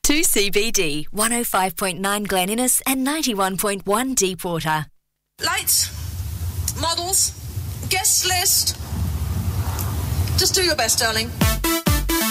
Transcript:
2CBD, 105.9 Glen Innes and 91.1 Deepwater. Lights, models, guest list. Just do your best, darling.